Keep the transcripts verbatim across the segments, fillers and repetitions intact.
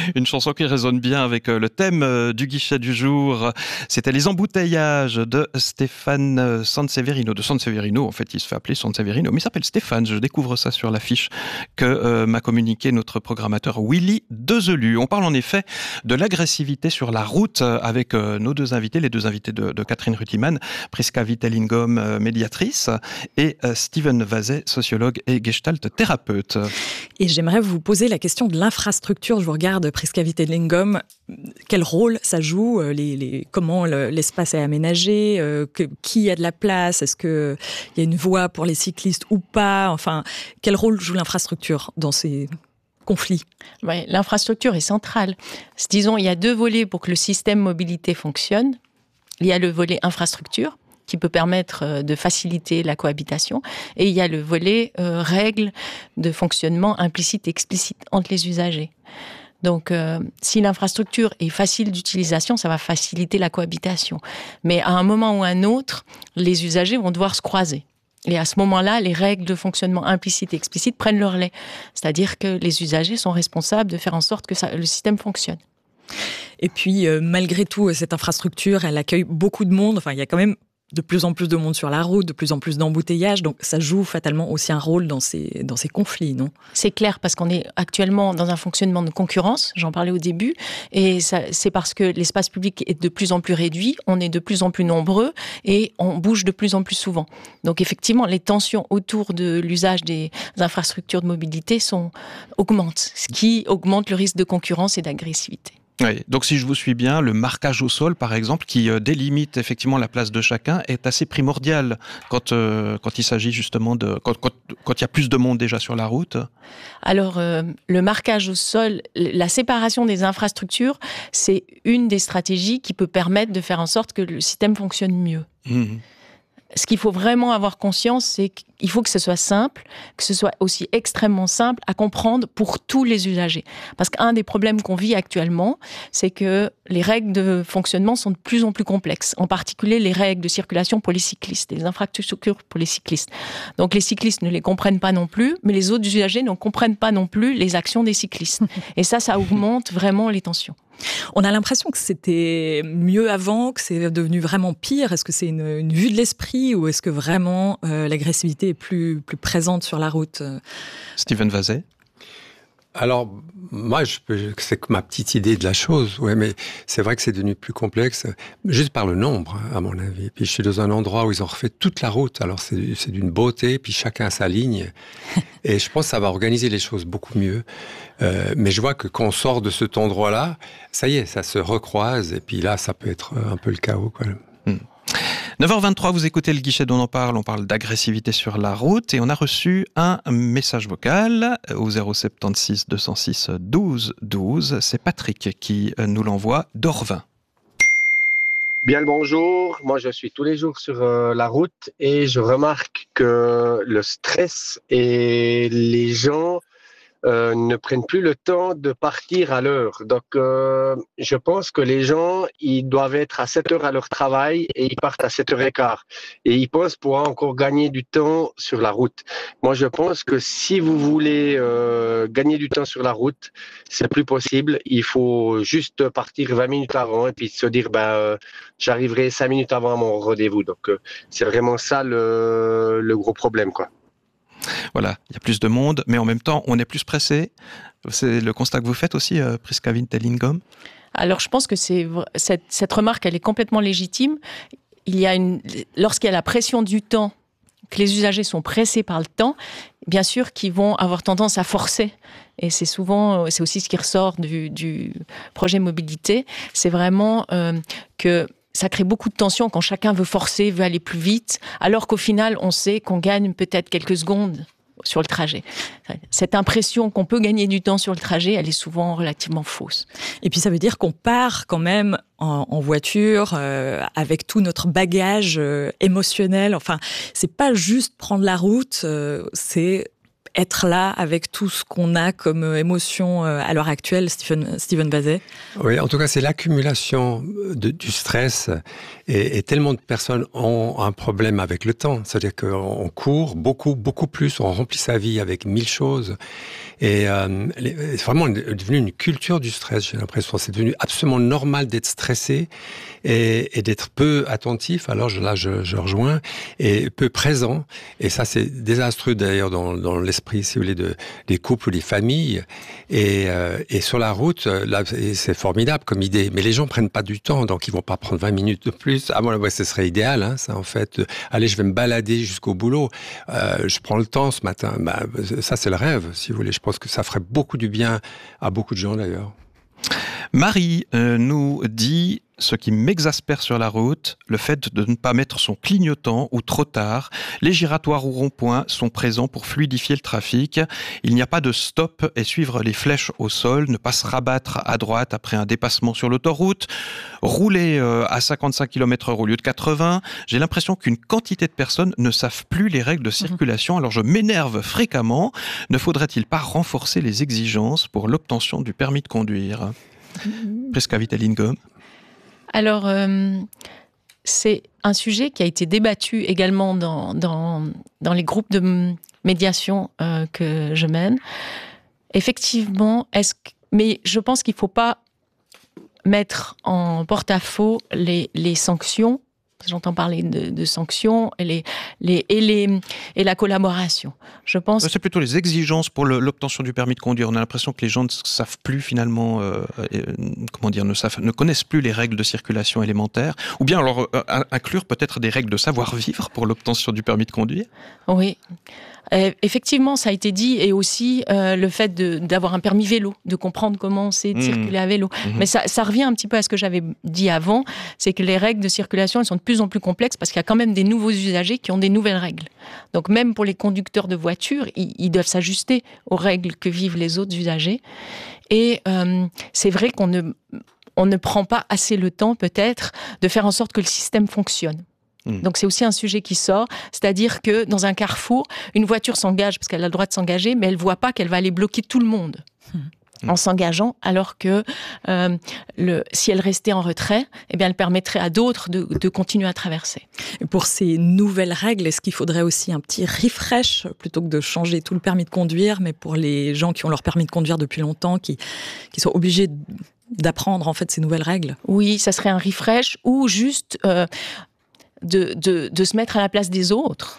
Une chanson qui résonne bien avec le thème du guichet du jour. C'était Les embouteillages de Stéphane Sanseverino. De Sanseverino, en fait, il se fait appeler Sanseverino, mais il s'appelle Stéphane. Je découvre ça sur l'affiche que euh, m'a communiqué notre programmateur Willy Dezelu. On parle en effet de l'agressivité sur la route avec euh, nos deux invités, les deux invités de, de Catherine Rutiman, Prisca Vitellingom, euh, médiatrice, et euh, Steven Vazet, sociologue et gestalt thérapeute. Et j'aimerais vous poser la question de l'infrastructure. Je vous regarde, Prisca Vitellingom. Quel rôle ça joue, les, les, comment le, l'espace est aménagé, euh, que, qui a de la place, est-ce qu'il y a une voie pour les cyclistes ou pas, enfin, quel rôle joue l'infrastructure dans ces conflits? Ouais, l'infrastructure est centrale. Disons, il y a deux volets pour que le système mobilité fonctionne. Il y a le volet infrastructure, qui peut permettre de faciliter la cohabitation. Et il y a le volet euh, règles de fonctionnement implicite et explicite entre les usagers. Donc, euh, si l'infrastructure est facile d'utilisation, ça va faciliter la cohabitation. Mais à un moment ou à un autre, les usagers vont devoir se croiser. Et à ce moment-là, les règles de fonctionnement implicite et explicite prennent leur lait. C'est-à-dire que les usagers sont responsables de faire en sorte que ça, le système fonctionne. Et puis, euh, malgré tout, cette infrastructure, elle accueille beaucoup de monde. Enfin, il y a quand même de plus en plus de monde sur la route, de plus en plus d'embouteillages. Donc, ça joue fatalement aussi un rôle dans ces, dans ces conflits, non ? C'est clair, parce qu'on est actuellement dans un fonctionnement de concurrence, j'en parlais au début, et ça, c'est parce que l'espace public est de plus en plus réduit, on est de plus en plus nombreux, et on bouge de plus en plus souvent. Donc, effectivement, les tensions autour de l'usage des infrastructures de mobilité sont, augmentent, ce qui augmente le risque de concurrence et d'agressivité. Oui, donc si je vous suis bien, le marquage au sol, par exemple, qui euh, délimite effectivement la place de chacun, est assez primordial quand euh, quand il s'agit justement de quand quand quand il y a plus de monde déjà sur la route. Alors euh, le marquage au sol, la séparation des infrastructures, c'est une des stratégies qui peut permettre de faire en sorte que le système fonctionne mieux. Mmh. Ce qu'il faut vraiment avoir conscience, c'est qu'il faut que ce soit simple, que ce soit aussi extrêmement simple à comprendre pour tous les usagers. Parce qu'un des problèmes qu'on vit actuellement, c'est que les règles de fonctionnement sont de plus en plus complexes. En particulier, les règles de circulation pour les cyclistes, les infrastructures pour les cyclistes. Donc les cyclistes ne les comprennent pas non plus, mais les autres usagers ne comprennent pas non plus les actions des cyclistes. Et ça, ça augmente vraiment les tensions. On a l'impression que c'était mieux avant, que c'est devenu vraiment pire. Est-ce que c'est une, une vue de l'esprit ou est-ce que vraiment euh, l'agressivité est plus, plus présente sur la route ? Steven Vazet ? Alors, moi, je peux, c'est ma petite idée de la chose, ouais, mais c'est vrai que c'est devenu plus complexe, juste par le nombre, à mon avis. Puis je suis dans un endroit où ils ont refait toute la route, alors c'est, c'est d'une beauté, puis chacun a sa ligne, et je pense que ça va organiser les choses beaucoup mieux. Euh, mais je vois que quand on sort de cet endroit-là, ça y est, ça se recroise, et puis là, ça peut être un peu le chaos, quoi. Hmm. neuf heures vingt-trois, vous écoutez le guichet d'On en parle, on parle d'agressivité sur la route et on a reçu un message vocal au zéro soixante-seize deux cent six douze douze. C'est Patrick qui nous l'envoie d'Orvin. Bien le bonjour, moi je suis tous les jours sur euh, la route et je remarque que le stress et les gens Euh, ne prennent plus le temps de partir à l'heure. Donc, euh, je pense que les gens, ils doivent être à sept heures à leur travail et ils partent à sept heures quinze. Et ils pensent pouvoir encore gagner du temps sur la route. Moi, je pense que si vous voulez euh, gagner du temps sur la route, c'est plus possible. Il faut juste partir vingt minutes avant et puis se dire, ben, euh, j'arriverai cinq minutes avant mon rendez-vous. Donc, euh, c'est vraiment ça le, le gros problème, quoi. Voilà, il y a plus de monde, mais en même temps, on est plus pressé. C'est le constat que vous faites aussi, euh, Prisca Vitellingom ? Alors, je pense que c'est, cette, cette remarque, elle est complètement légitime. Il y a une, lorsqu'il y a la pression du temps, que les usagers sont pressés par le temps, bien sûr qu'ils vont avoir tendance à forcer. Et c'est souvent, c'est aussi ce qui ressort du, du projet mobilité. C'est vraiment euh, que ça crée beaucoup de tensions quand chacun veut forcer, veut aller plus vite, alors qu'au final, on sait qu'on gagne peut-être quelques secondes sur le trajet. Cette impression qu'on peut gagner du temps sur le trajet, elle est souvent relativement fausse. Et puis ça veut dire qu'on part quand même en, en voiture, euh, avec tout notre bagage euh, émotionnel. Enfin, c'est pas juste prendre la route, euh, c'est être là avec tout ce qu'on a comme émotion à l'heure actuelle, Stephen, Stephen Vazey? Oui, en tout cas, c'est l'accumulation de, du stress et, et tellement de personnes ont un problème avec le temps. C'est-à-dire qu'on court beaucoup, beaucoup plus, on remplit sa vie avec mille choses. Et euh, c'est vraiment devenu une culture du stress, j'ai l'impression. C'est devenu absolument normal d'être stressé et, et d'être peu attentif. Alors là, je, je rejoins, et peu présent. Et ça, c'est désastreux d'ailleurs dans, dans l'esprit, si vous voulez, de, des couples ou des familles. Et, euh, et sur la route, là, c'est formidable comme idée. Mais les gens prennent pas du temps, donc ils vont pas prendre vingt minutes de plus. Ah bon, ouais, ce serait idéal, hein, ça en fait. Allez, je vais me balader jusqu'au boulot. Euh, je prends le temps ce matin. Bah, ça, c'est le rêve, si vous voulez. Je pense que ça ferait beaucoup du bien à beaucoup de gens d'ailleurs. Marie euh, nous dit ce qui m'exaspère sur la route, le fait de ne pas mettre son clignotant ou trop tard. Les giratoires ou ronds-points sont présents pour fluidifier le trafic. Il n'y a pas de stop et suivre les flèches au sol, ne pas se rabattre à droite après un dépassement sur l'autoroute, rouler à cinquante-cinq kilomètres heure au lieu de quatre-vingts. J'ai l'impression qu'une quantité de personnes ne savent plus les règles de circulation, alors je m'énerve fréquemment. Ne faudrait-il pas renforcer les exigences pour l'obtention du permis de conduire? Prisca Witte-Lindgom. Alors, euh, c'est un sujet qui a été débattu également dans, dans, dans les groupes de médiation euh, que je mène. Effectivement, est-ce que, mais je pense qu'il ne faut pas mettre en porte-à-faux les, les sanctions. J'entends parler de, de sanctions et, les, les, et, les, et la collaboration. Je pense... C'est plutôt les exigences pour le, l'obtention du permis de conduire. On a l'impression que les gens ne savent plus finalement, euh, euh, comment dire, ne, savent, ne connaissent plus les règles de circulation élémentaires. Ou bien alors euh, inclure peut-être des règles de savoir-vivre pour l'obtention du permis de conduire. Oui. Euh, effectivement, ça a été dit, et aussi euh, le fait de, d'avoir un permis vélo, de comprendre comment c'est de mmh. circuler à vélo. Mmh. Mais ça, ça revient un petit peu à ce que j'avais dit avant, c'est que les règles de circulation, elles sont de plus en plus complexes parce qu'il y a quand même des nouveaux usagers qui ont des nouvelles règles. Donc même pour les conducteurs de voitures, ils, ils doivent s'ajuster aux règles que vivent les autres usagers. Et euh, c'est vrai qu'on ne, on ne prend pas assez le temps, peut-être, de faire en sorte que le système fonctionne. Donc c'est aussi un sujet qui sort, c'est-à-dire que dans un carrefour, une voiture s'engage parce qu'elle a le droit de s'engager, mais elle ne voit pas qu'elle va aller bloquer tout le monde mmh. en s'engageant, alors que euh, le, si elle restait en retrait, eh bien, elle permettrait à d'autres de, de continuer à traverser. Et pour ces nouvelles règles, est-ce qu'il faudrait aussi un petit refresh plutôt que de changer tout le permis de conduire, mais pour les gens qui ont leur permis de conduire depuis longtemps, qui, qui sont obligés d'apprendre en fait ces nouvelles règles? Oui, ça serait un refresh ou juste... Euh, De, de, de se mettre à la place des autres,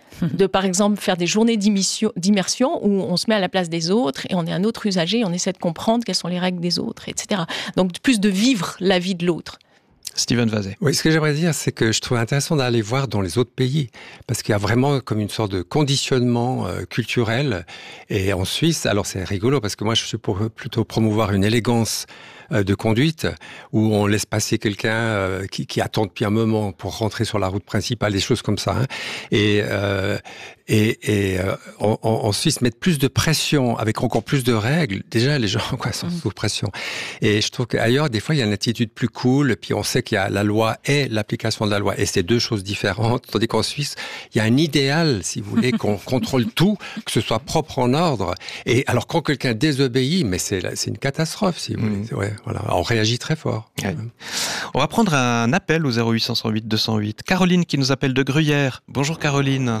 de par exemple faire des journées d'immersion où on se met à la place des autres et on est un autre usager, on essaie de comprendre quelles sont les règles des autres, et cetera. Donc plus de vivre la vie de l'autre. Stephen Vazey. Oui, ce que j'aimerais dire, c'est que je trouve intéressant d'aller voir dans les autres pays, parce qu'il y a vraiment comme une sorte de conditionnement euh, culturel. Et en Suisse, alors c'est rigolo, parce que moi je suis pour plutôt promouvoir une élégance de conduite, où on laisse passer quelqu'un euh, qui, qui attend depuis un moment pour rentrer sur la route principale, des choses comme ça. Hein. Et, euh, et, et euh, en, en Suisse, mettre plus de pression, avec encore plus de règles, déjà les gens quoi, sont sous pression. Et je trouve qu'ailleurs, des fois, il y a une attitude plus cool, puis on sait qu'il y a la loi et l'application de la loi, et c'est deux choses différentes, tandis qu'en Suisse, il y a un idéal, si vous voulez, qu'on contrôle tout, que ce soit propre en ordre. Et alors, quand quelqu'un désobéit, mais c'est, c'est une catastrophe, si vous voulez. Mmh. Ouais. Voilà, on réagit très fort. Ouais. On va prendre un appel au zéro huit cent huit deux cent huit. Caroline qui nous appelle de Gruyère. Bonjour Caroline.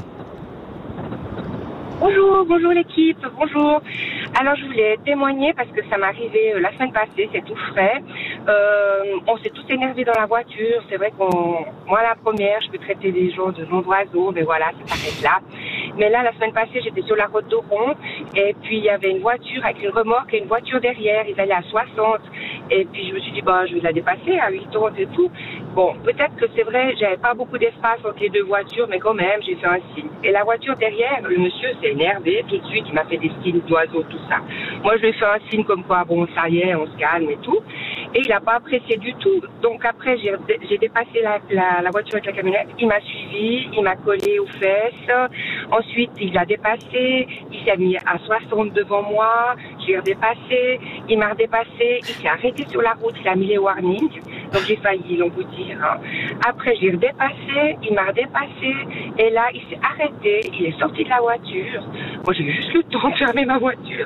Bonjour, bonjour l'équipe, bonjour. Alors je voulais témoigner parce que ça m'est arrivé la semaine passée, c'est tout frais. Euh, on s'est tous énervés dans la voiture. C'est vrai qu'on, moi la première, je peux traiter les gens de noms d'oiseaux, mais voilà, ça s'arrête là. Mais là, la semaine passée, j'étais sur la route d'Oron et puis il y avait une voiture avec une remorque et une voiture derrière. Ils allaient à soixante et puis je me suis dit, bah, je vais la dépasser à huitante et tout. Bon, peut-être que c'est vrai, j'avais pas beaucoup d'espace entre les deux voitures, mais quand même, j'ai fait un signe. Et la voiture derrière, le monsieur s'est énervé tout de suite, il m'a fait des signes d'oiseaux, tout ça. Moi, je lui ai fait un signe comme quoi, bon, ça y est, on se calme et tout. Et il n'a pas apprécié du tout. Donc après, j'ai, j'ai dépassé la, la, la voiture avec la camionnette. Il m'a suivi, il m'a collé aux fesses. Ensuite, il a dépassé. Il s'est mis à soixante devant moi. J'ai redépassé. Il m'a redépassé. Il s'est arrêté sur la route. Il a mis les warnings. Donc j'ai failli l'emboutir. Hein. Après, j'ai redépassé, il m'a redépassé, et là, il s'est arrêté, il est sorti de la voiture. Moi, j'ai eu juste le temps de fermer ma voiture.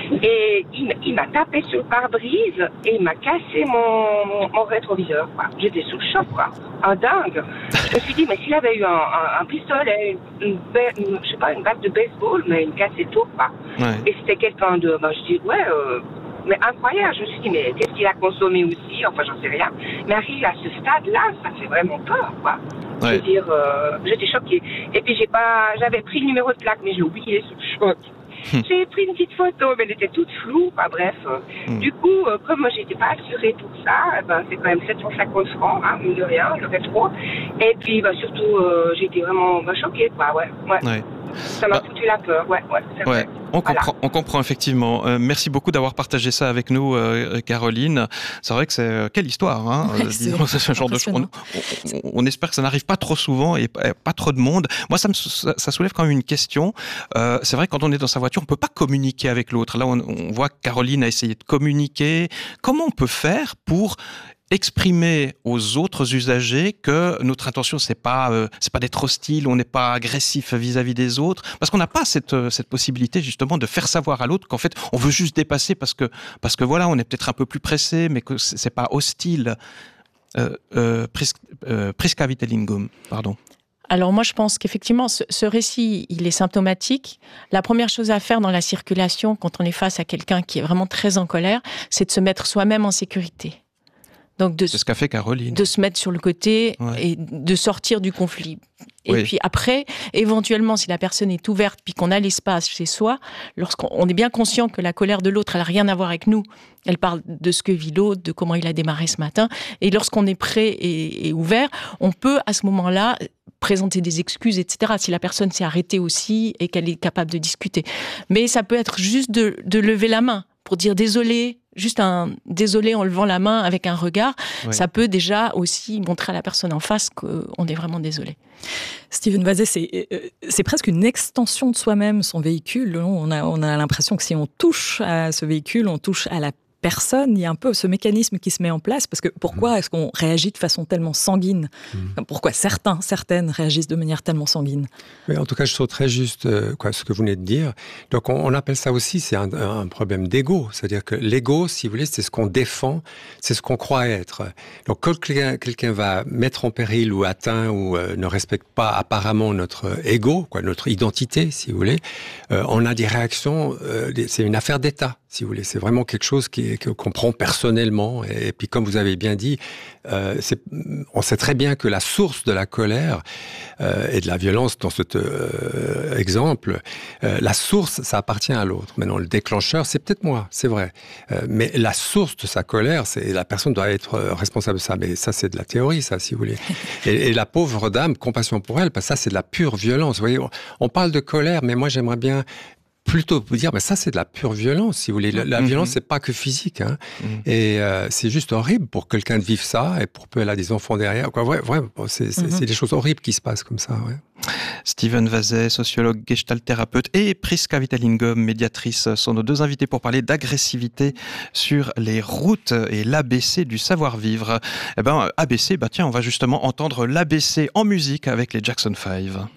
Et il, il m'a tapé sur le pare-brise, et il m'a cassé mon, mon, mon rétroviseur, quoi. J'étais sous le choc, quoi. Un dingue. Je me suis dit, mais s'il avait eu un, un, un pistolet, une, une, une, je sais pas, une batte de baseball, mais il me cassait tout, quoi. Ouais. Et c'était quelqu'un de, ben, je dis, ouais, euh, mais incroyable. Je me suis dit, mais qu'est-ce qu'il a consommé aussi? Enfin, j'en sais rien. Mais arrivé à ce stade-là, ça fait vraiment peur, quoi. Ouais. Je veux dire, euh, j'étais choquée. Et puis, j'ai pas, j'avais pris le numéro de plaque, mais je l'ai oublié sous le choc. Hum. J'ai pris une petite photo, mais elle était toute floue. Enfin, bref. Hum. Du coup, euh, comme moi, j'étais pas assurée pour ça, ben, c'est quand même sept cent cinquante francs, hein, mine de rien, le rétro. Et puis, ben, surtout, euh, j'ai été vraiment ben, choquée, quoi. Ouais, ouais. ouais. Ça m'a bah, foutu la peur, ouais, ouais, c'est ouais. vrai. On, voilà. comprend, on comprend effectivement. Euh, merci beaucoup d'avoir partagé ça avec nous, euh, Caroline. C'est vrai que c'est euh, quelle histoire, hein. Ouais, euh, disons, c'est ce genre de choses. On, on, on espère que ça n'arrive pas trop souvent et pas, pas trop de monde. Moi, ça, me, ça, ça soulève quand même une question. Euh, c'est vrai que quand on est dans sa voiture, on peut pas communiquer avec l'autre. Là, on, on voit que Caroline a essayé de communiquer. Comment on peut faire pour exprimer aux autres usagers que notre intention c'est pas euh, c'est pas d'être hostile, on n'est pas agressif vis-à-vis des autres, parce qu'on n'a pas cette cette possibilité justement de faire savoir à l'autre qu'en fait on veut juste dépasser parce que parce que voilà, on est peut-être un peu plus pressé, mais que c'est, c'est pas hostile. Euh, euh, Prisca Vitellingum, pardon. Alors moi, je pense qu'effectivement, ce, ce récit, il est symptomatique. La première chose à faire dans la circulation, quand on est face à quelqu'un qui est vraiment très en colère, c'est de se mettre soi-même en sécurité. Donc de, c'est ce qu'a fait Caroline. De se mettre sur le côté ouais. et de sortir du conflit. Et oui. puis après, éventuellement, si la personne est ouverte puis qu'on a l'espace chez soi, lorsqu'on est bien conscient que la colère de l'autre, elle n'a rien à voir avec nous. Elle parle de ce que vit l'autre, de comment il a démarré ce matin. Et lorsqu'on est prêt et, et ouvert, on peut à ce moment-là présenter des excuses, et cetera. Si la personne s'est arrêtée aussi et qu'elle est capable de discuter. Mais ça peut être juste de, de lever la main pour dire désolé. Juste un désolé en levant la main avec un regard, oui. ça peut déjà aussi montrer à la personne en face qu'on est vraiment désolé. Steven Vazet, c'est, c'est presque une extension de soi-même, son véhicule. On a, on a l'impression que si on touche à ce véhicule, on touche à la personne. Il y a un peu ce mécanisme qui se met en place, parce que pourquoi mmh. est-ce qu'on réagit de façon tellement sanguine ? mmh. Pourquoi certains, certaines réagissent de manière tellement sanguine ? Mais en tout cas, je trouve très juste euh, quoi, ce que vous venez de dire. Donc, on, on appelle ça aussi, c'est un, un problème d'ego. C'est-à-dire que l'ego, si vous voulez, c'est ce qu'on défend, c'est ce qu'on croit être. Donc, quand quelqu'un, quelqu'un va mettre en péril ou atteint ou euh, ne respecte pas apparemment notre ego, quoi, notre identité, si vous voulez, euh, on a des réactions, euh, des, c'est une affaire d'État. Si vous voulez, c'est vraiment quelque chose qui est, qu'on prend personnellement. Et, et puis, comme vous avez bien dit, euh, c'est, on sait très bien que la source de la colère euh, et de la violence dans cet euh, exemple, euh, la source, ça appartient à l'autre. Maintenant, le déclencheur, c'est peut-être moi, c'est vrai. Euh, mais la source de sa colère, c'est la personne doit être responsable de ça. Mais ça, c'est de la théorie, ça, si vous voulez. Et, et la pauvre dame, compassion pour elle, parce que ça, c'est de la pure violence. Vous voyez, on, on parle de colère, mais moi, j'aimerais bien plutôt vous dire, mais ça c'est de la pure violence, si vous voulez. La, la mmh. violence, c'est pas que physique, hein. Mmh. Et euh, c'est juste horrible pour quelqu'un de vivre ça, et pour peu elle a des enfants derrière. Quoi, ouais, ouais, c'est, c'est, mmh. c'est des choses horribles qui se passent comme ça. Ouais. Steven Vazet, sociologue, gestalt-thérapeute, et Prisca Vitellingum, médiatrice, sont nos deux invités pour parler d'agressivité sur les routes et l'A B C du savoir-vivre. Eh ben, A B C, bah tiens, on va justement entendre l'A B C en musique avec les Jackson five.